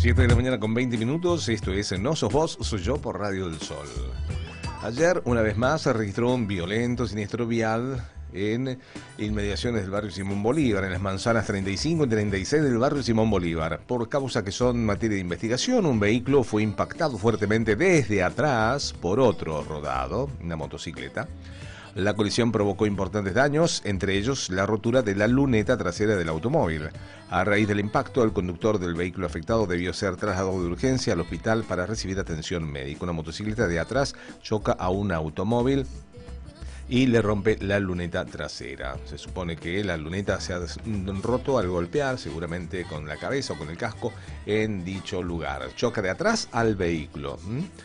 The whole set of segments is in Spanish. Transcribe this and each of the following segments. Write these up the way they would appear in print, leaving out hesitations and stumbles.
7 de la mañana con 20 minutos, esto es No Sos Vos, Soy Yo por Radio del Sol. Ayer, una vez más, se registró un violento siniestro vial en inmediaciones del barrio Simón Bolívar, en las manzanas 35 y 36 del barrio Simón Bolívar. Por causa que son materia de investigación, un vehículo fue impactado fuertemente desde atrás por otro rodado, una motocicleta. La colisión provocó importantes daños, entre ellos la rotura de la luneta trasera del automóvil. A raíz del impacto, el conductor del vehículo afectado debió ser trasladado de urgencia al hospital para recibir atención médica. Una motocicleta de atrás choca a un automóvil y le rompe la luneta trasera. Se supone que la luneta se ha roto al golpear, seguramente con la cabeza o con el casco, en dicho lugar. Choca de atrás al vehículo.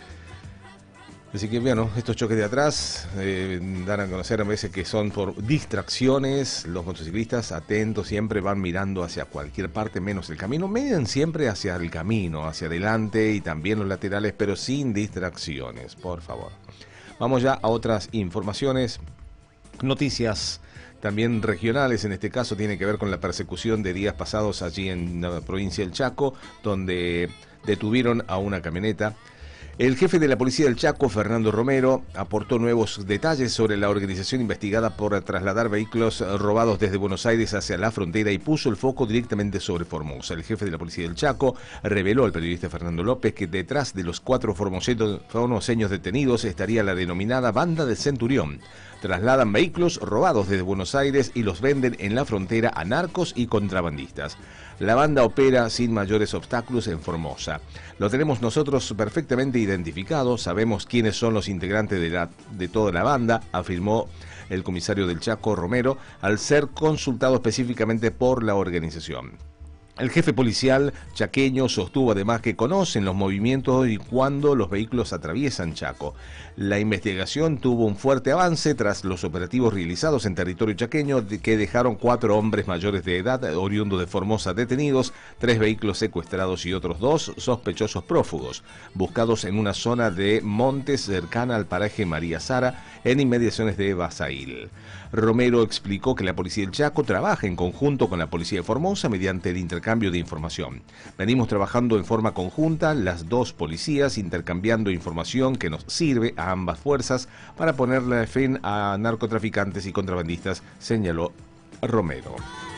Así que bueno, estos choques de atrás dan a conocer a veces que son por distracciones. Los motociclistas atentos siempre van mirando hacia cualquier parte menos el camino. Miren siempre hacia el camino, hacia adelante y también los laterales, pero sin distracciones, por favor. Vamos ya a otras informaciones, noticias también regionales. En este caso tiene que ver con la persecución de días pasados allí en la provincia del Chaco, donde detuvieron a una camioneta. El jefe de la policía del Chaco, Fernando Romero, aportó nuevos detalles sobre la organización investigada por trasladar vehículos robados desde Buenos Aires hacia la frontera y puso el foco directamente sobre Formosa. El jefe de la policía del Chaco reveló al periodista Fernando López que detrás de los 4 formoseños detenidos estaría la denominada Banda del Centurión. Trasladan vehículos robados desde Buenos Aires y los venden en la frontera a narcos y contrabandistas. La banda opera sin mayores obstáculos en Formosa. Lo tenemos nosotros perfectamente identificado, sabemos quiénes son los integrantes de toda la banda, afirmó el comisario del Chaco, Romero, al ser consultado específicamente por la organización. El jefe policial chaqueño sostuvo además que conocen los movimientos y cuándo los vehículos atraviesan Chaco. La investigación tuvo un fuerte avance tras los operativos realizados en territorio chaqueño que dejaron 4 hombres mayores de edad oriundos de Formosa detenidos, 3 vehículos secuestrados y otros 2 sospechosos prófugos, buscados en una zona de montes cercana al paraje María Sara, en inmediaciones de Basail. Romero explicó que la policía del Chaco trabaja en conjunto con la policía de Formosa mediante el intercambio de información. Venimos trabajando en forma conjunta, las 2 policías intercambiando información que nos sirve a ambas fuerzas para ponerle fin a narcotraficantes y contrabandistas, señaló Romero.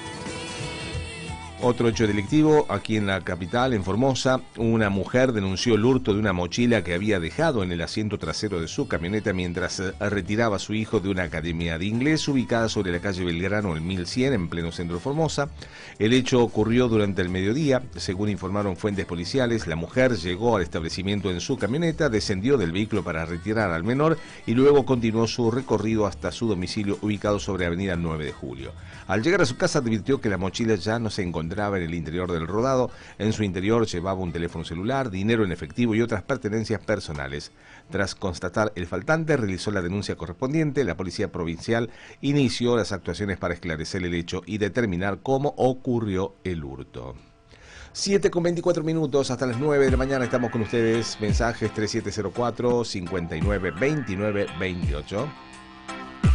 Otro hecho delictivo aquí en la capital, en Formosa. Una mujer denunció el hurto de una mochila que había dejado en el asiento trasero de su camioneta mientras retiraba a su hijo de una academia de inglés ubicada sobre la calle Belgrano, el 1100, en pleno centro de Formosa. El hecho ocurrió durante el mediodía. Según informaron fuentes policiales, la mujer llegó al establecimiento en su camioneta, descendió del vehículo para retirar al menor y luego continuó su recorrido hasta su domicilio ubicado sobre Avenida 9 de Julio. Al llegar a su casa advirtió que la mochila ya no se encontraba en el interior del rodado. En su interior llevaba un teléfono celular, dinero en efectivo y otras pertenencias personales. Tras constatar el faltante, realizó la denuncia correspondiente. La Policía Provincial inició las actuaciones para esclarecer el hecho y determinar cómo ocurrió el hurto. 7:24 minutos, hasta las 9 de la mañana estamos con ustedes. Mensajes 3704-592928.